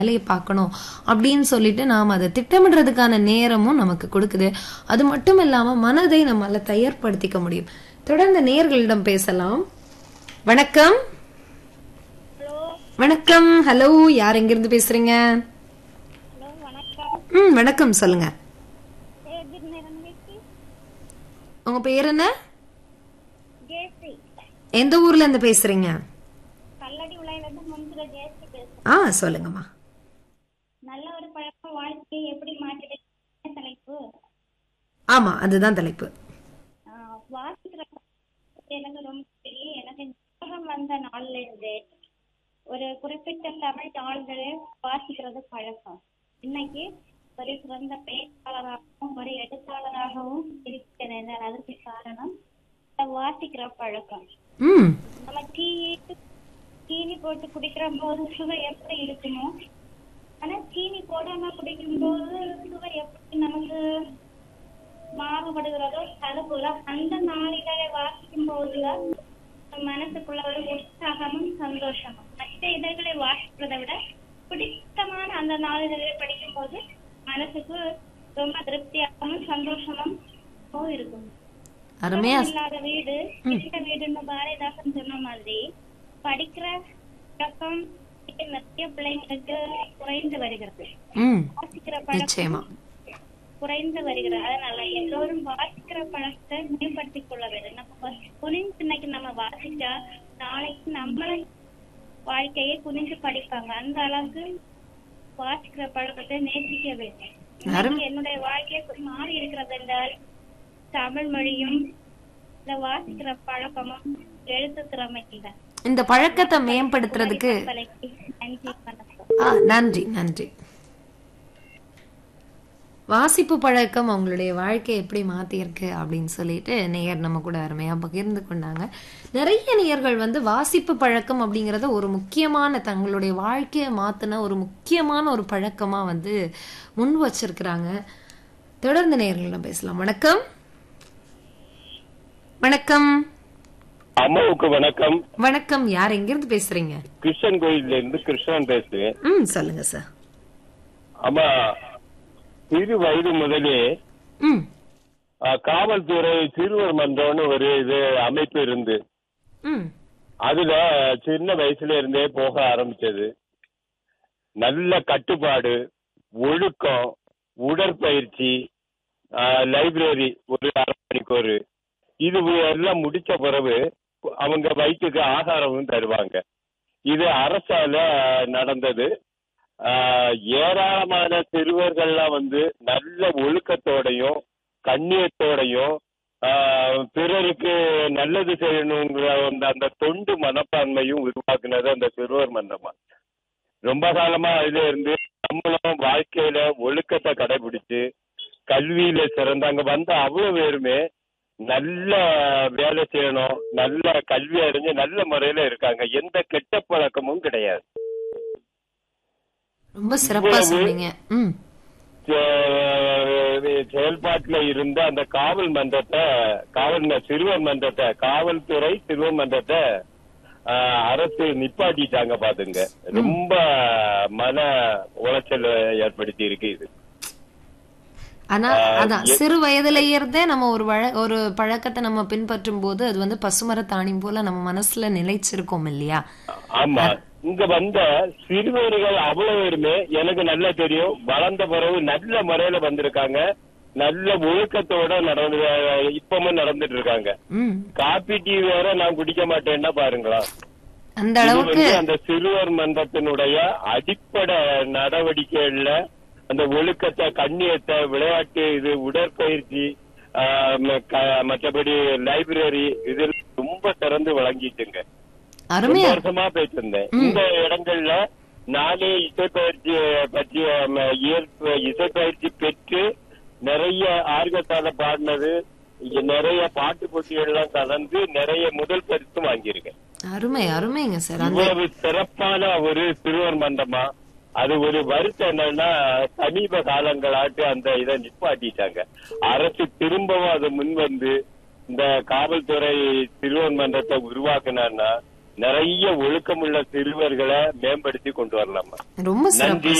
வேலையை பார்க்கணும் அப்படின்னு சொல்லிட்டு நாம் அதை திட்டமிடுறதுக்கான நேரமும் நமக்கு கொடுக்குது. அது மட்டும் இல்லாம மனதை நம்மால தயார்படுத்திக்க முடியும். தொடர்ந்து நேயர்களிடம் பேசலாம். வணக்கம். வணக்கம். ஹலோ, யார் எங்கிருந்து பேசுறீங்க? வணக்கம், சொல்லுங்க. உங்க பேர் என்ன? எந்த ஊர்ல இருந்து பேசுறீங்க? சொல்லுங்கம்மா. நல்ல ஒரு பழக்க வாழ்க்கையை எப்படி மாற்றிட தலைப்பு. ஆமா, அதுதான் தலைப்பு. வாசிக்கிற எனக்கு ரொம்ப தெரியும். எனக்கு ஞாபகம் வந்த நாள்ல இருந்து ஒரு குறிப்பிட்ட தமிழ் தாள்களை வாசிக்கிறது பழக்கம். இன்னைக்கு ஒரு சிறந்த பேச்சாளராகவும் ஒரு எழுத்தாளராகவும் இருக்கிறேன். அதற்கு காரணம் வாசிக்கிற பழக்கம். நம்ம சீனி போட்டு குடிக்கிற போது சுவை எப்படி இருக்குமோ, ஆனா சீனி போடாம குடிக்கும் போது சுவை எப்படி நமக்கு மாறுபடுகிறதோ, அது போல அந்த நாளிதழை வாசிக்கும் போதுதான் மனசுக்குள்ள ஒரு உற்சாகமும் சந்தோஷமும். மற்ற இதழ்களை வாசிக்கிறதை விட பிடித்தமான அந்த நாளிதழை படிக்கும் போது மனசுக்கு ரொம்ப திருப்தியாகவும் சந்தோஷமும் இருக்கும். இல்லாத வீடு இந்த வீடுன்னு பாரதிதாசன் சொன்ன மாதிரி படிக்கிற பழக்கம் நிறைய பிள்ளைங்களுக்கு குறைந்து வருகிறது. வாசிக்கிற பழக்கம் குறைந்து வருகிறது. அதனால எல்லோரும் வாசிக்கிற பழக்கத்தை மேம்படுத்திக் கொள்ள வேண்டும். நம்ம குனிஞ்சு இன்னைக்கு நம்ம வாசிச்சா நாளைக்கு நம்மள வாழ்க்கையை குனிஞ்சு படிப்பாங்க. அந்த அளவுக்கு வாசிக்கிற பழக்கத்தை நேசிக்க வேண்டும். என்னுடைய வாழ்க்கையை மாறி இருக்கிறது என்றால் தமிழ் மொழியும் இந்த வாசிக்கிற பழக்கமும் எழுத்து திறமை இல்லை. இந்த பழக்கத்தை மேம்படுத்துறதுக்கு நன்றி நன்றி. வாசிப்பு பழக்கம் அவங்களுடைய வாழ்க்கையை எப்படி மாத்திருக்கு அப்படின்னு சொல்லிட்டு நேயர் நம்ம கூட அருமையா பகிர்ந்து கொண்டாங்க. நிறைய நேயர்கள் வாசிப்பு பழக்கம் அப்படிங்கறத ஒரு முக்கியமான தங்களுடைய வாழ்க்கையை மாத்தின ஒரு முக்கியமான ஒரு பழக்கமா முன் வச்சிருக்கிறாங்க. தொடர்ந்து நேயர்களிடம் பேசலாம். வணக்கம். வணக்கம். அம்மாவுக்கு வணக்கம். வணக்கம். யார் எங்கிருந்து பேசுறீங்க? கிருஷ்ணன் கோயில்ல இருந்து கிருஷ்ணன் பேசுறேன். சொல்லுங்க சார். அம்மா, சிறு வயது முதலே காவல்துறை சிறுவர் மன்றம்னு ஒரு அமைப்பு இருந்து அதுல சின்ன வயசுல இருந்தே போக ஆரம்பிச்சது. நல்ல கட்டுப்பாடு, ஒழுக்கம், உடற்பயிற்சி, லைப்ரரி ஒரு அரை மணிக்கூர், இது எல்லாம் முடிச்ச பிறகு அவங்க வயிற்றுக்கு ஆகாரமும் தருவாங்க. இது அரசால நடந்தது. ஏராளமான சிறுவர்கள்லாம் நல்ல ஒழுக்கத்தோடையும் கண்ணியத்தோடையும் பிறருக்கு நல்லது செய்யணுங்கிற அந்த தொண்டு மனப்பான்மையும் உருவாக்குனது அந்த சிறுவர் மன்றமா. ரொம்ப காலமா அதுல இருந்து நம்மளும் வாழ்க்கையில ஒழுக்கத்தை கடைபிடிச்சு கல்வியில சிறந்தாங்க அவ்வளவு பேருமே நல்ல வேலை செய்யணும், நல்ல கல்வி அறிஞ்சு நல்ல முறையில இருக்காங்க. எந்த கெட்ட பழக்கமும் கிடையாது. ரொம்ப சிறப்பா சொன்னீங்க. செயல்பாட்டுல இருந்த அந்த சிறுவர் மன்றத்தை காவல்துறை சிறுவர் மன்றத்தை அரசு நிப்பாட்டிட்டாங்க பாத்துங்க. ரொம்ப மன உளைச்சல் ஏற்படுத்தி இருக்கு இது. ஆனா அதான் சிறு வயதுல இருந்தே நம்ம ஒரு பழக்கத்தை நம்ம பின்பற்றும் போது அது பசுமரத்தாணி போல நம்ம மனசுல நிலைச்சிருக்கோம் இல்லையா? ஆமா. இங்க சிறுவர்கள் அவ்வளவு பேருமே எனக்கு நல்லா தெரியும். வளர்ந்த பிறகு நல்ல முறையில வந்திருக்காங்க. நல்ல ஒழுக்கத்தோட இப்பவும் நடந்துட்டு இருக்காங்க. காபி டீ வேற நான் குடிக்க மாட்டேன்னா பாருங்களா. அந்த அளவுக்கு அந்த சிறுவர் மன்றத்தினுடைய அடிப்படை நடவடிக்கைகள்ல அந்த ஒழுக்கத்தை, கண்ணியத்தை, விளையாட்டு, உடற்பயிற்சி, மற்றபடி லைப்ரரி இதில் ரொம்ப சிறந்து வழங்கிட்டுங்க. வருஷமா பேசிருந்தேன். இந்த இடங்கள்ல நானே இசைப்பயிற்சி பற்றிய இசைப்பயிற்சி பெற்று நிறைய ஆர்வத்தால பாடினது, நிறைய பாட்டு போட்டிகள்லாம் கலந்து நிறைய முதல் பரிசும் வாங்கியிருக்கேன். அருமை அருமைங்க சார். இவ்வளவு சிறப்பான ஒரு சிறுவர் மன்றமா. அது ஒரு வருத்தம் என்னன்னா சமீப காலங்களாட்டு அந்த இதை நிப்பாட்டிட்டாங்க. அரசு திரும்பவும் அது முன் இந்த காவல்துறை சிறுவர் மன்றத்தை உருவாக்குனா நிறைய ஒழுக்கமுள்ள சிறுவர்களை மேம்படுத்தி கொண்டு வரலாமா. ரொம்ப சிறப்பு. நன்றி.